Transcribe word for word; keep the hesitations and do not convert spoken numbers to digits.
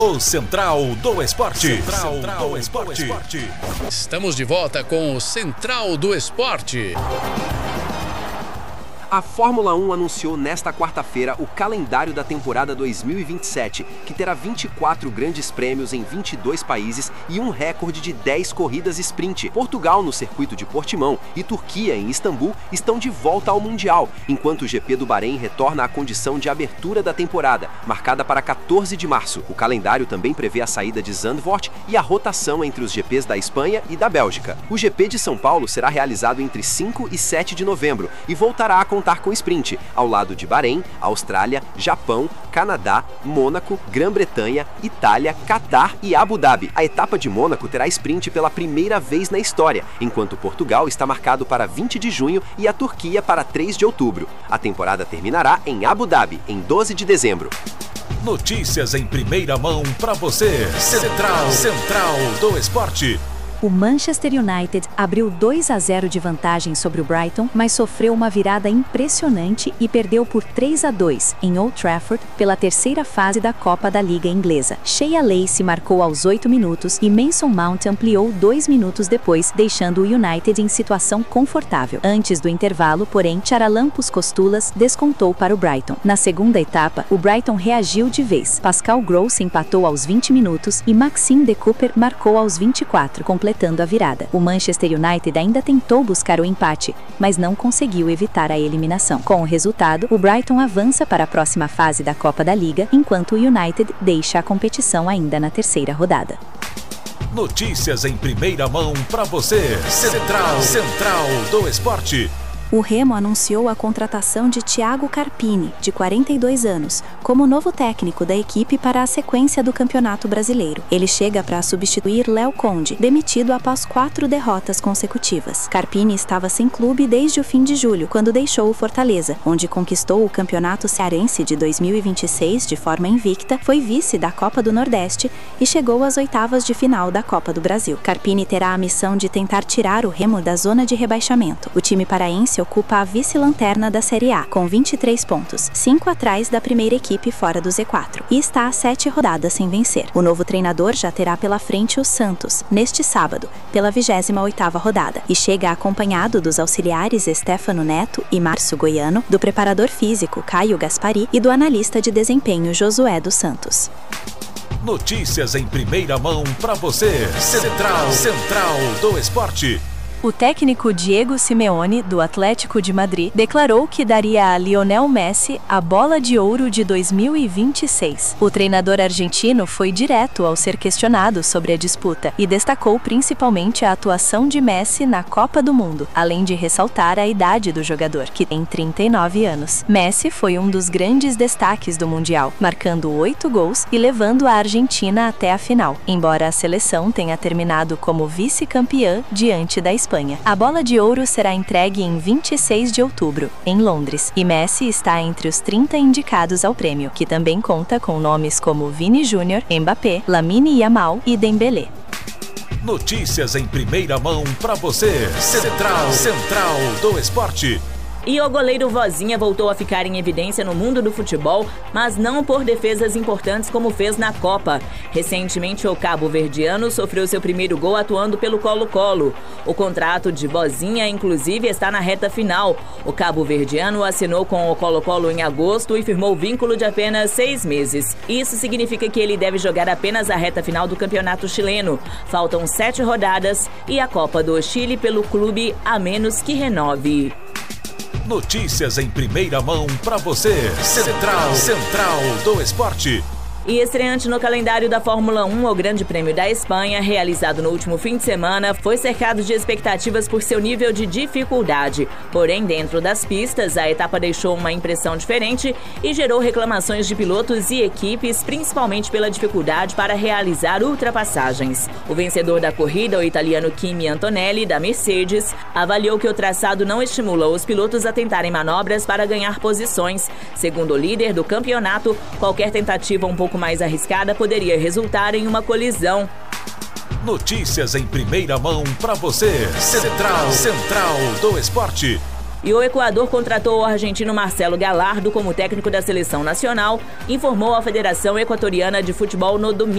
O Central do Esporte. Central, Central do Esporte. Esporte. Estamos de volta com o Central do Esporte. A Fórmula um anunciou nesta quarta-feira o calendário da temporada dois mil e vinte e sete, que terá vinte e quatro grandes prêmios em vinte e dois países e um recorde de dez corridas sprint. Portugal, no circuito de Portimão, e Turquia, em Istambul, estão de volta ao Mundial, enquanto o G P do Bahrein retorna à condição de abertura da temporada, marcada para quatorze de março. O calendário também prevê a saída de Zandvoort e a rotação entre os G Ps da Espanha e da Bélgica. O G P de São Paulo será realizado entre cinco e sete de novembro e voltará a contar com sprint, ao lado de Bahrein, Austrália, Japão, Canadá, Mônaco, Grã-Bretanha, Itália, Catar e Abu Dhabi. A etapa de Mônaco terá sprint pela primeira vez na história, enquanto Portugal está marcado para vinte de junho e a Turquia para três de outubro. A temporada terminará em Abu Dhabi, em doze de dezembro. Notícias em primeira mão para você. Central, Central do Esporte. O Manchester United abriu dois a zero de vantagem sobre o Brighton, mas sofreu uma virada impressionante e perdeu por três a dois em Old Trafford pela terceira fase da Copa da Liga Inglesa. Shea Lacey marcou aos oito minutos e Mason Mount ampliou dois minutos depois, deixando o United em situação confortável. Antes do intervalo, porém, Charalampos Costulas descontou para o Brighton. Na segunda etapa, o Brighton reagiu de vez. Pascal Gross empatou aos vinte minutos e Maxime de Cooper marcou aos vinte e quatro, completando a virada. O Manchester United ainda tentou buscar o empate, mas não conseguiu evitar a eliminação. Com o resultado, o Brighton avança para a próxima fase da Copa da Liga, enquanto o United deixa a competição ainda na terceira rodada. Notícias em primeira mão para você. Central, Central do Esporte. O Remo anunciou a contratação de Thiago Carpini, de quarenta e dois anos, como novo técnico da equipe para a sequência do Campeonato Brasileiro. Ele chega para substituir Léo Conde, demitido após quatro derrotas consecutivas. Carpini estava sem clube desde o fim de julho, quando deixou o Fortaleza, onde conquistou o Campeonato Cearense de dois mil e vinte e seis de forma invicta, foi vice da Copa do Nordeste e chegou às oitavas de final da Copa do Brasil. Carpini terá a missão de tentar tirar o Remo da zona de rebaixamento. O time paraense ocupa a vice-lanterna da Série A, com vinte e três pontos, cinco atrás da primeira equipe fora do Z quatro, e está a sete rodadas sem vencer. O novo treinador já terá pela frente o Santos, neste sábado, pela vigésima oitava rodada, e chega acompanhado dos auxiliares Stefano Neto e Márcio Goiano, do preparador físico Caio Gaspari e do analista de desempenho Josué dos Santos. Notícias em primeira mão para você. Central, Central do Esporte. O técnico Diego Simeone, do Atlético de Madrid, declarou que daria a Lionel Messi a Bola de Ouro de dois mil e vinte e seis. O treinador argentino foi direto ao ser questionado sobre a disputa e destacou principalmente a atuação de Messi na Copa do Mundo, além de ressaltar a idade do jogador, que tem trinta e nove anos. Messi foi um dos grandes destaques do Mundial, marcando oito gols e levando a Argentina até a final, embora a seleção tenha terminado como vice-campeã diante da Espanha. A Bola de Ouro será entregue em vinte e seis de outubro, em Londres, e Messi está entre os trinta indicados ao prêmio, que também conta com nomes como Vini Júnior, Mbappé, Lamine Yamal e Dembélé. Notícias em primeira mão para você. Central, Central do Esporte. E o goleiro Vozinha voltou a ficar em evidência no mundo do futebol, mas não por defesas importantes como fez na Copa. Recentemente, o cabo-verdiano sofreu seu primeiro gol atuando pelo Colo-Colo. O contrato de Vozinha, inclusive, está na reta final. O cabo-verdiano assinou com o Colo-Colo em agosto e firmou vínculo de apenas seis meses. Isso significa que ele deve jogar apenas a reta final do campeonato chileno. Faltam sete rodadas e a Copa do Chile pelo clube, a menos que renove. Notícias em primeira mão para você. Central, Central do Esporte. E estreante no calendário da Fórmula um, o Grande Prêmio da Espanha, realizado no último fim de semana, foi cercado de expectativas por seu nível de dificuldade. Porém, dentro das pistas, a etapa deixou uma impressão diferente e gerou reclamações de pilotos e equipes, principalmente pela dificuldade para realizar ultrapassagens. O vencedor da corrida, o italiano Kimi Antonelli, da Mercedes, avaliou que o traçado não estimula os pilotos a tentarem manobras para ganhar posições. Segundo o líder do campeonato, qualquer tentativa um pouco mais arriscada poderia resultar em uma colisão. Notícias em primeira mão para você. Central, Central do Esporte. e o Equador contratou o argentino Marcelo Gallardo como técnico da seleção nacional, informou a Federação Equatoriana de Futebol no domingo.